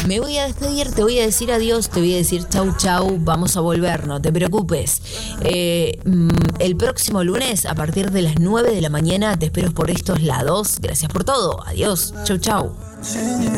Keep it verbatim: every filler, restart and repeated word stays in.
Me voy a despedir, te voy a decir adiós, te voy a decir chau chau, vamos a volver, no te preocupes. Eh, el próximo lunes, a partir de las nueve de la mañana, te espero por estos lados. Gracias por todo. Adiós. Chau chau.